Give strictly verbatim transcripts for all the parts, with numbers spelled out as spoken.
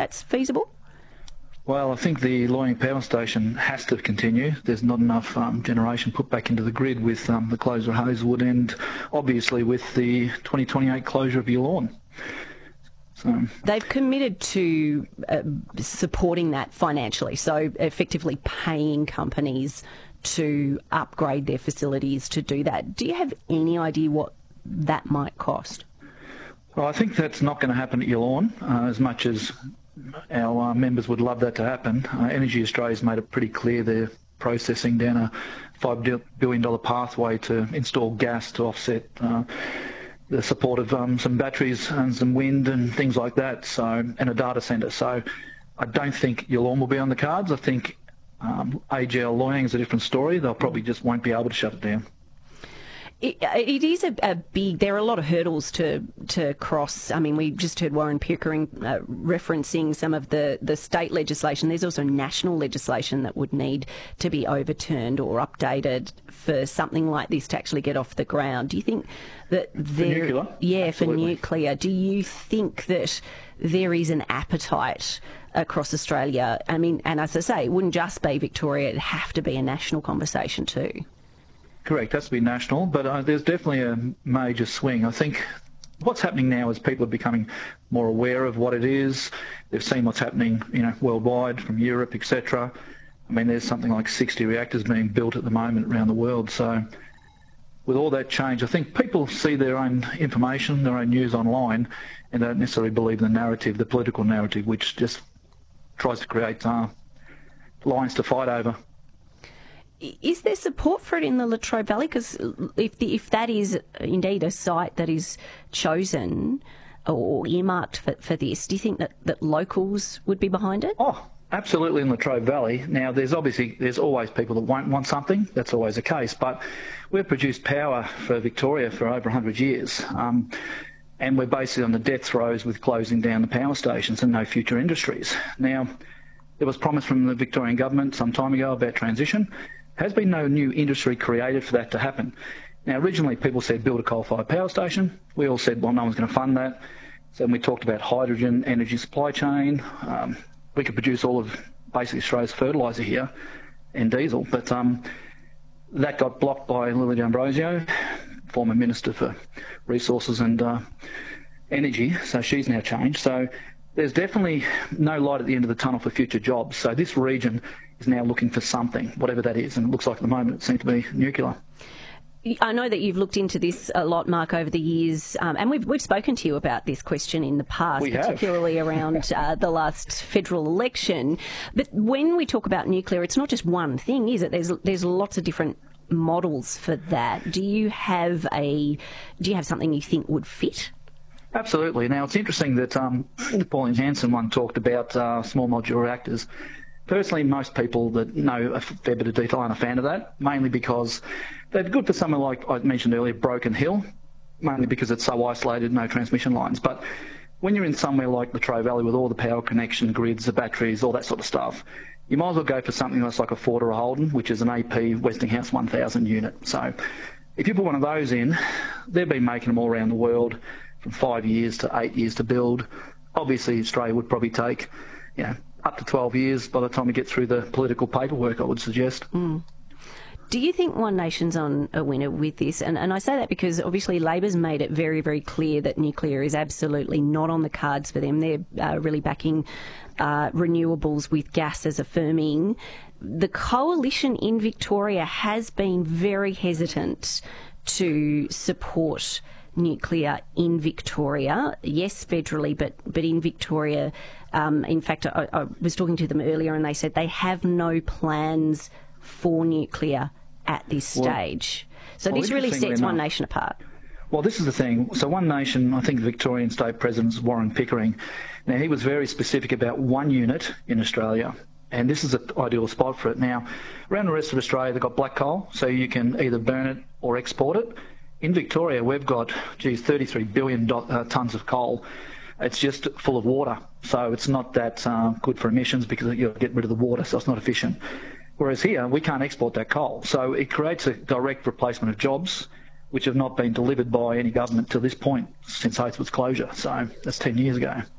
that's feasible? Well, I think the Loy Yang power station has to continue. There's not enough um, generation put back into the grid with um, the closure of Hazelwood and obviously with the twenty twenty-eight closure of Yallourn. So they've committed to uh, supporting that financially, so effectively paying companies to upgrade their facilities to do that. Do you have any idea what that might cost? Well, I think that's not going to happen at Yallourn, uh, as much as our uh, members would love that to happen. Uh, Energy Australia's made it pretty clear they're processing down a five billion dollars pathway to install gas to offset uh, the support of um, some batteries and some wind and things like that, so, and a data centre. So I don't think Yallourn will be on the cards. I think um, A G L Loy Yang is a different story. They'll probably just won't be able to shut it down. It, it is a, a big, there are a lot of hurdles to to cross. I mean, we just heard Warren Pickering uh, referencing some of the, the state legislation. There's also national legislation that would need to be overturned or updated for something like this to actually get off the ground. Do you think that there... For nuclear? Yeah, Absolutely. For nuclear. Do you think that there is an appetite across Australia? I mean, and as I say, it wouldn't just be Victoria, it'd have to be a national conversation too. Correct, it has to be national, but uh, there's definitely a major swing. I think what's happening now is people are becoming more aware of what it is. They've seen what's happening, you know, worldwide, from Europe, et cetera. I mean, there's something like sixty reactors being built at the moment around the world. So with all that change, I think people see their own information, their own news online, and don't necessarily believe the narrative, the political narrative, which just tries to create uh, lines to fight over. Is there support for it in the Latrobe Valley? Because if, the, if that is indeed a site that is chosen or earmarked for, for this, do you think that, that locals would be behind it? Oh, absolutely, in Latrobe Valley. Now, there's obviously, there's always people that won't want something. That's always the case. But we've produced power for Victoria for over one hundred years. Um, and we're basically on the death throes with closing down the power stations and no future industries. Now, there was promise from the Victorian government some time ago about transition. Has been no new industry created for that to happen. Now, originally people said build a coal-fired power station. We all said, well, no one's going to fund that. So then we talked about hydrogen, energy supply chain. Um, we could produce all of basically Australia's fertiliser here and diesel, but um, that got blocked by Lily D'Ambrosio, former Minister for Resources and uh, Energy, so she's now changed. So there's definitely no light at the end of the tunnel for future jobs. So this region is now looking for something, whatever that is, and it looks like at the moment it seems to be nuclear. I know that you've looked into this a lot, Mark, over the years, um, and we've we've spoken to you about this question in the past, we particularly around uh, the last federal election. But when we talk about nuclear, it's not just one thing, is it? There's there's lots of different models for that. Do you have a do you have something you think would fit? Absolutely. Now, it's interesting that um, the Pauline Hanson one talked about uh, small modular reactors. Personally, most people that know a fair bit of detail aren't a fan of that, mainly because they're good for somewhere like I mentioned earlier, Broken Hill, mainly because it's so isolated, no transmission lines. But when you're in somewhere like Latrobe Valley with all the power connection grids, the batteries, all that sort of stuff, you might as well go for something that's like a Ford or a Holden, which is an A P Westinghouse one thousand unit. So if you put one of those in, they've been making them all around the world from five years to eight years to build. Obviously, Australia would probably take, you know, up to twelve years by the time we get through the political paperwork, I would suggest. Mm. Do you think One Nation's on a winner with this? And, and I say that because obviously Labor's made it very, very clear that nuclear is absolutely not on the cards for them. They're uh, really backing uh, renewables with gas as affirming. The coalition in Victoria has been very hesitant to support nuclear in Victoria. Yes, federally, but but in Victoria. Um, in fact, I, I was talking to them earlier and they said they have no plans for nuclear at this stage. Well, so well, this really sets One Nation apart. Well, this is the thing. So One Nation, I think the Victorian State President is Warren Pickering. Now, he was very specific about one unit in Australia, and this is an ideal spot for it. Now, around the rest of Australia, they've got black coal, so you can either burn it or export it. In Victoria, we've got, geez, thirty-three billion uh, tonnes of coal. It's just full of water, so it's not that uh, good for emissions because you'll get rid of the water, so it's not efficient. Whereas here, we can't export that coal. So it creates a direct replacement of jobs, which have not been delivered by any government to this point since Hazelwood's closure. So that's ten years ago.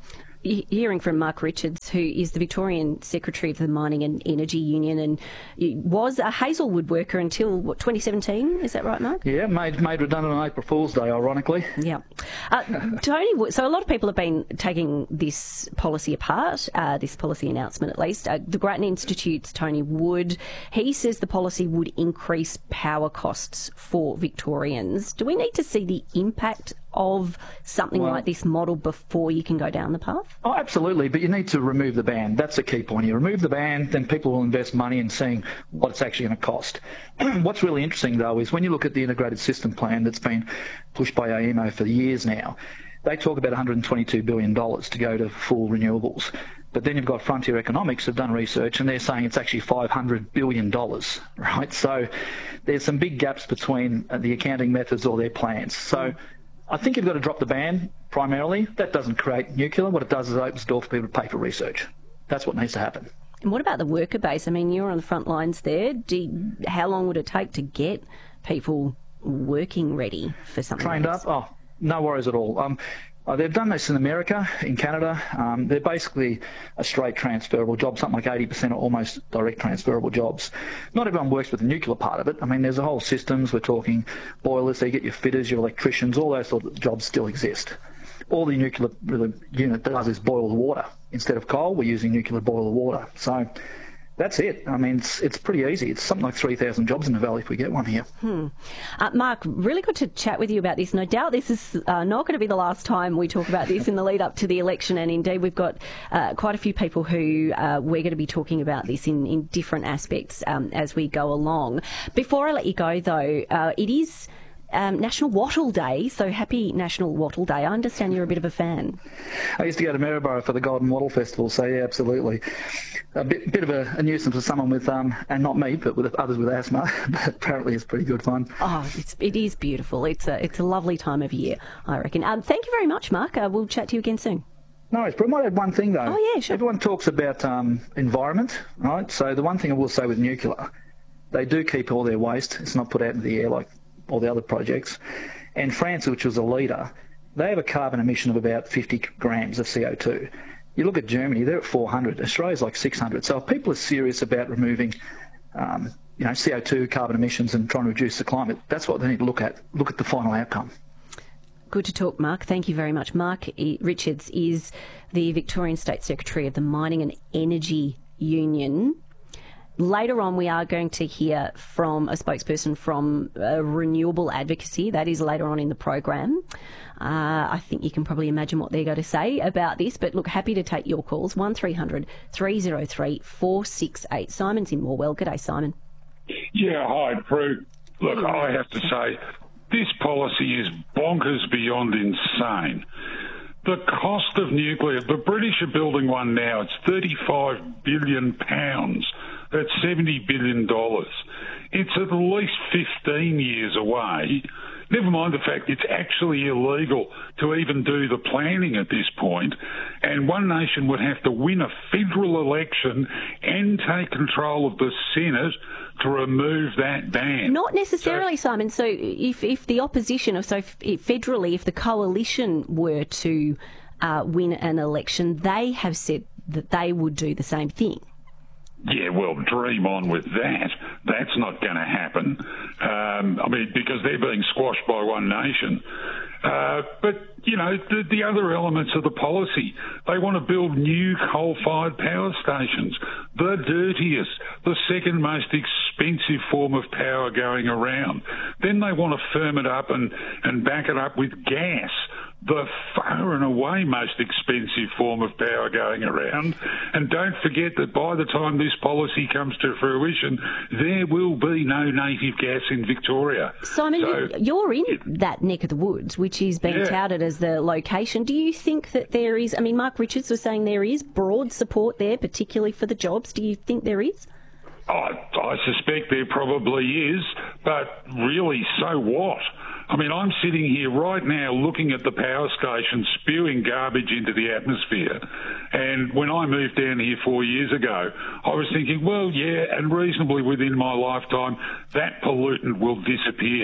hearing from Mark Richards, who is the Victorian Secretary of the Mining and Energy Union and was a Hazelwood worker until, what, twenty seventeen? Is that right, Mark? Yeah, made made redundant on April Fool's Day, ironically. Yeah. Uh, Tony, so a lot of people have been taking this policy apart, uh, this policy announcement at least. Uh, the Grattan Institute's Tony Wood, he says the policy would increase power costs for Victorians. Do we need to see the impact of something well, like this model before you can go down the path? Oh, absolutely, but you need to remove the ban. That's the key point. You remove the ban, then people will invest money in seeing what it's actually going to cost. What's really interesting, though, is when you look at the integrated system plan that's been pushed by A E M O for years now, they talk about one hundred twenty-two billion dollars to go to full renewables. But then you've got Frontier Economics have done research and they're saying it's actually five hundred billion dollars, right? So there's some big gaps between the accounting methods or their plans. So I think you've got to drop the ban primarily. That doesn't create nuclear. What it does is it opens the door for people to pay for research. That's what needs to happen. And what about the worker base? I mean, you're on the front lines there. Do you, how long would it take to get people working ready for something Trained like this? up? Oh, no worries at all. Um, Uh, they've done this in America, in Canada. Um, they're basically a straight transferable job, something like eighty percent are almost direct transferable jobs. Not everyone works with the nuclear part of it. I mean, there's a whole systems. We're talking boilers, so you get your fitters, your electricians, all those sort of jobs still exist. All the nuclear unit does is boil the water. Instead of coal, we're using nuclear boiler water. So that's it. I mean, it's it's pretty easy. It's something like three thousand jobs in the Valley if we get one here. Hmm. Uh, Mark, really good to chat with you about this. No doubt this is uh, not going to be the last time we talk about this in the lead up to the election, and indeed we've got uh, quite a few people who uh, we're going to be talking about this in, in different aspects um, as we go along. Before I let you go, though, uh, it is Um, National Wattle Day, so happy National Wattle Day. I understand you're a bit of a fan. I used to go to Maryborough for the Golden Wattle Festival, so yeah, absolutely. A bit, bit of a, a nuisance for someone with, um, and not me, but with others with asthma, but apparently it's pretty good fun. Oh, it's, it is beautiful. It's a, it's a lovely time of year, I reckon. Um, thank you very much, Mark. Uh, we'll chat to you again soon. No worries, but I might add one thing, though. Oh, yeah, sure. Everyone talks about um, environment, right? So the one thing I will say with nuclear, they do keep all their waste. It's not put out into the air like all the other projects. And France, which was a leader, they have a carbon emission of about fifty grams of C O two. You look at Germany, they're at four hundred. Australia's like six hundred. So if people are serious about removing um, you know, C O two, carbon emissions and trying to reduce the climate, that's what they need to look at. Look at the final outcome. Good to talk, Mark. Thank you very much. Mark Richards is the Victorian State Secretary of the Mining and Energy Union. Later on, we are going to hear from a spokesperson from uh, Renewable Advocacy. That is later on in the program. Uh, I think you can probably imagine what they're going to say about this. But look, happy to take your calls. one three hundred three oh three four six eight. Simon's in Morwell. G'day, Simon. Yeah, hi, Prue. Look, I have to say, this policy is bonkers beyond insane. The cost of nuclear, the British are building one now. It's thirty-five billion pounds. That's seventy billion dollars. It's at least fifteen years away. Never mind the fact it's actually illegal to even do the planning at this point. And One Nation would have to win a federal election and take control of the Senate to remove that ban. Not necessarily, so, Simon. So if, if the opposition, or so if, if federally, if the coalition were to uh, win an election, they have said that they would do the same thing. Yeah, well, dream on with that. That's not going to happen. Um, I mean, because they're being squashed by One Nation. Uh, but, you know, the, the other elements of the policy, they want to build new coal-fired power stations, the dirtiest, the second most expensive form of power going around. Then they want to firm it up and, and back it up with gas, the far and away most expensive form of power going around. And don't forget that by the time this policy comes to fruition, there will be no native gas in Victoria. Simon, so, you're in it, that neck of the woods, which is being yeah. touted as the location. Do you think that there is, I mean, Mark Richards was saying there is broad support there, particularly for the jobs. Do you think there is? Oh, I suspect there probably is, but really, so what? I mean, I'm sitting here right now looking at the power station spewing garbage into the atmosphere. And when I moved down here four years ago, I was thinking, well, yeah, and reasonably within my lifetime, that pollutant will disappear.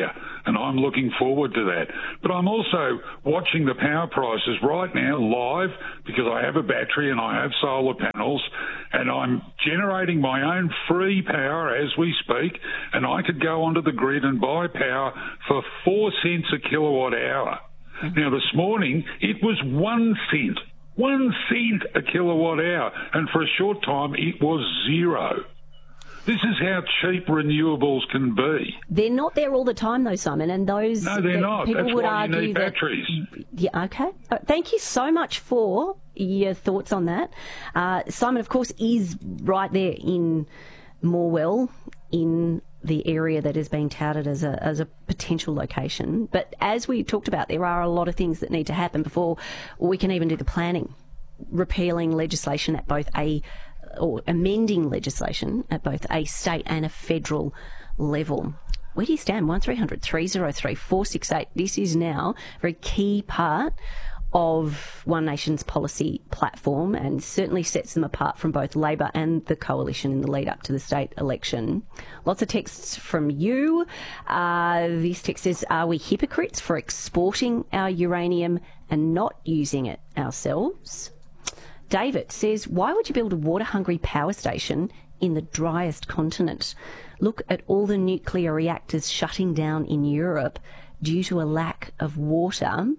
and I'm looking forward to that. But I'm also watching the power prices right now live because I have a battery and I have solar panels, and I'm generating my own free power as we speak, and I could go onto the grid and buy power for four cents a kilowatt hour. Now, this morning, it was one cent. One cent a kilowatt hour, and for a short time it was zero. This is how cheap renewables can be. They're not there all the time, though, Simon, and those... No, they're not. People That's would why you argue need that, batteries. Yeah, okay. Uh, thank you so much for your thoughts on that. Uh, Simon, of course, is right there in Morwell, in the area that is being touted as a as a potential location. But as we talked about, there are a lot of things that need to happen before we can even do the planning. Repealing legislation at both a, or amending legislation at both a state and a federal level. Where do you stand? one three hundred three oh three four six eight. This is now a very key part of One Nation's policy platform and certainly sets them apart from both Labor and the Coalition in the lead up to the state election. Lots of texts from you. Uh, this text says, are we hypocrites for exporting our uranium and not using it ourselves? David says, why would you build a water-hungry power station in the driest continent? Look at all the nuclear reactors shutting down in Europe due to a lack of water.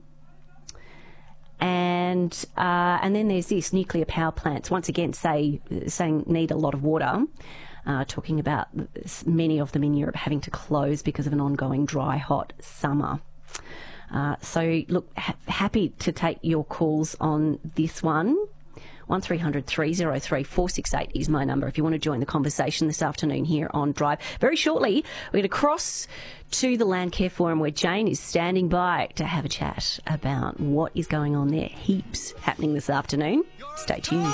And uh, and then there's this, nuclear power plants, once again, say saying need a lot of water, uh, talking about many of them in Europe having to close because of an ongoing dry, hot summer. Uh, so, look, ha- happy to take your calls on this one. one three hundred three oh three four six eight is my number if you want to join the conversation this afternoon here on Drive. Very shortly, we're going to cross to the Landcare Forum where Jane is standing by to have a chat about what is going on there. Heaps happening this afternoon. Stay tuned.